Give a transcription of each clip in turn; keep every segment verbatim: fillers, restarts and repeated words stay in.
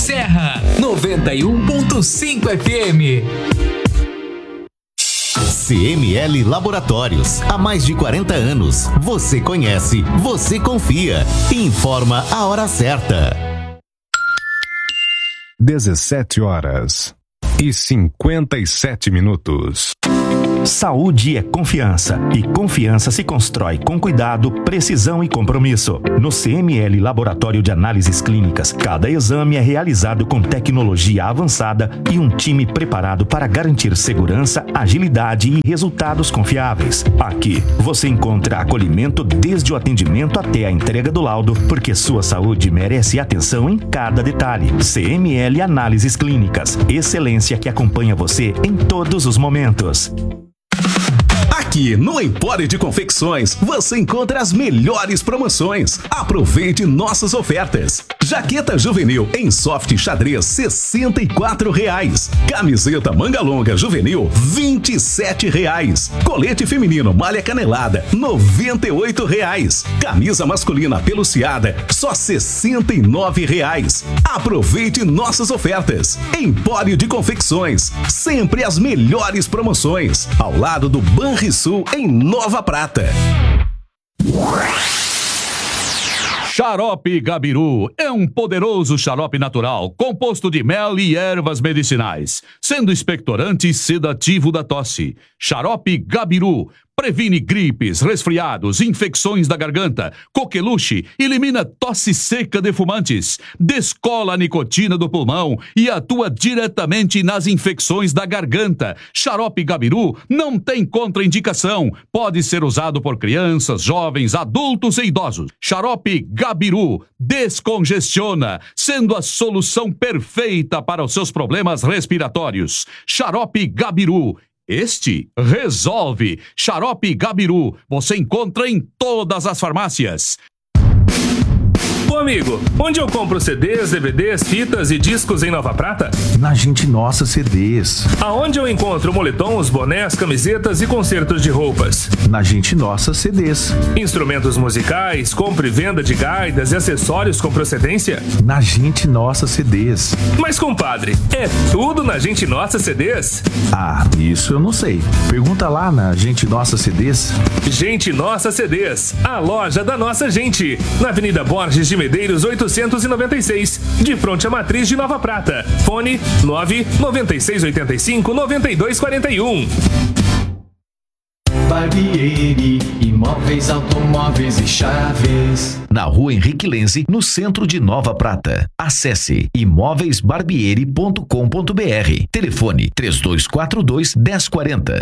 Serra, noventa e um ponto cinco F M. C M L Laboratórios, há mais de quarenta anos. Você conhece, você confia. Informa a hora certa. dezessete horas e cinquenta e sete minutos. Saúde é confiança, e confiança se constrói com cuidado, precisão e compromisso. No C M L Laboratório de Análises Clínicas, cada exame é realizado com tecnologia avançada e um time preparado para garantir segurança, agilidade e resultados confiáveis. Aqui, você encontra acolhimento desde o atendimento até a entrega do laudo, porque sua saúde merece atenção em cada detalhe. C M L Análises Clínicas, excelência que acompanha você em todos os momentos. Aqui no Empório de Confecções você encontra as melhores promoções. Aproveite nossas ofertas. Jaqueta juvenil em soft xadrez sessenta e quatro reais. Camiseta manga longa juvenil vinte e sete reais. Colete feminino malha canelada noventa e oito reais. Camisa masculina peluciada só sessenta e nove reais. Aproveite nossas ofertas. Empório de Confecções, sempre as melhores promoções. Ao lado do Banrisul em Nova Prata. Xarope Gabiru é um poderoso xarope natural, composto de mel e ervas medicinais, sendo expectorante e sedativo da tosse. Xarope Gabiru previne gripes, resfriados, infecções da garganta, coqueluche, elimina tosse seca de fumantes, descola a nicotina do pulmão e atua diretamente nas infecções da garganta. Xarope Gabiru não tem contraindicação, pode ser usado por crianças, jovens, adultos e idosos. Xarope Gabiru descongestiona, sendo a solução perfeita para os seus problemas respiratórios. Xarope Gabiru, este resolve. Xarope Gabiru, você encontra em todas as farmácias. Ô amigo, onde eu compro C Ds, D V Ds, fitas e discos em Nova Prata? Na Gente Nossa C Ds. Aonde eu encontro moletons, bonés, camisetas e concertos de roupas? Na Gente Nossa C Ds. Instrumentos musicais, compra e venda de gaitas e acessórios com procedência? Na Gente Nossa C Ds. Mas compadre, é tudo na Gente Nossa C Ds? Ah, isso eu não sei. Pergunta lá na Gente Nossa C Ds. Gente Nossa C Ds, a loja da nossa gente, na Avenida Borges de Medeiros oitocentos e noventa e seis, de frente à Matriz de Nova Prata. Fone nove nove seis oito cinco nove dois quatro um. Barbieri, imóveis, automóveis e chaves. Na Rua Henrique Lenze, no centro de Nova Prata. Acesse imóveis barbieri ponto com ponto br. Telefone três dois quatro dois, um zero quatro zero.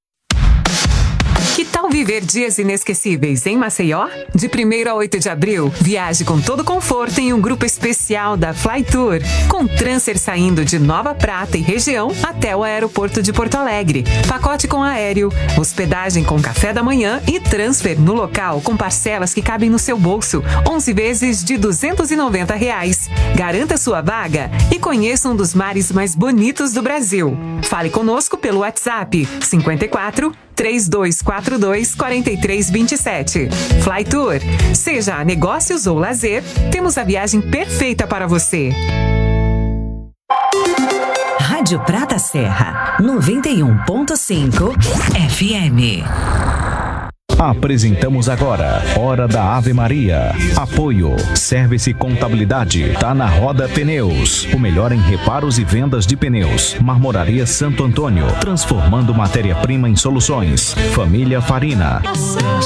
Que tal viver dias inesquecíveis em Maceió? De primeiro a oito de abril, viaje com todo conforto em um grupo especial da Flytour, com transfer saindo de Nova Prata e região até o aeroporto de Porto Alegre. Pacote com aéreo, hospedagem com café da manhã e transfer no local com parcelas que cabem no seu bolso, onze vezes de duzentos e noventa reais. Garanta sua vaga e conheça um dos mares mais bonitos do Brasil. Fale conosco pelo WhatsApp cinquenta e quatro, três dois quatro dois, quatro três dois sete. Flytour, seja negócios ou lazer, temos a viagem perfeita para você. Rádio Prata Serra, noventa e um ponto cinco F M. Apresentamos agora Hora da Ave Maria. Apoio Service Contabilidade. Tá na Roda Pneus. O melhor em reparos e vendas de pneus. Marmoraria Santo Antônio. Transformando matéria-prima em soluções. Família Farina.